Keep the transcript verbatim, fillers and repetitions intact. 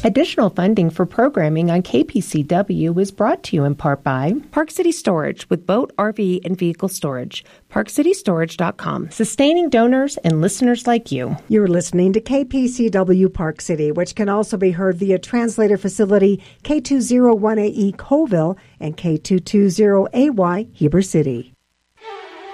Additional funding for programming on K P C W is brought to you in part by Park City Storage with boat, R V, and vehicle storage. park city storage dot com, sustaining donors and listeners like you. You're listening to K P C W Park City, which can also be heard via translator facility K two oh one A E Colville and K two twenty A Y Heber City.